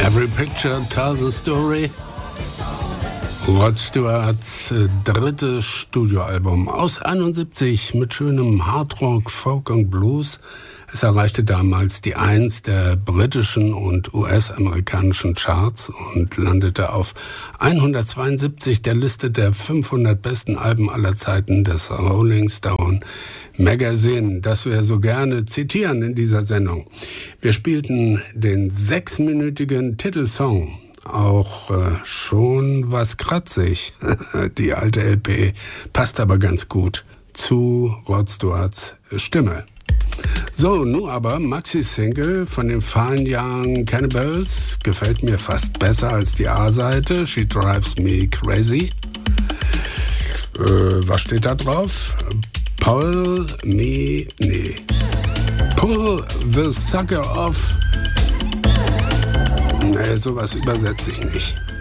Every Picture Tells a Story. Rod Stewarts drittes Studioalbum aus 71 mit schönem Hardrock, Folk und Blues. Es erreichte damals die 1 der britischen und US-amerikanischen Charts und landete auf 172 der Liste der 500 besten Alben aller Zeiten des Rolling Stone Magazine, das wir so gerne zitieren in dieser Sendung. Wir spielten den 6-minütigen Titelsong. Auch schon was kratzig. Die alte LP passt aber ganz gut zu Rod Stewarts Stimme. So, nun aber Maxi-Single von den Fine Young Cannibals. Gefällt mir fast besser als die A-Seite. She Drives Me Crazy. Was steht da drauf? Pull the Sucker Off. Nee, sowas übersetze ich nicht.